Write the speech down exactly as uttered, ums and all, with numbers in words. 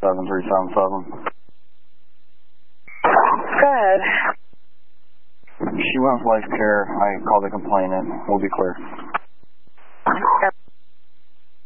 seven three seven seven. Go ahead. She wants life care. I called the complainant. We'll be clear. Yep.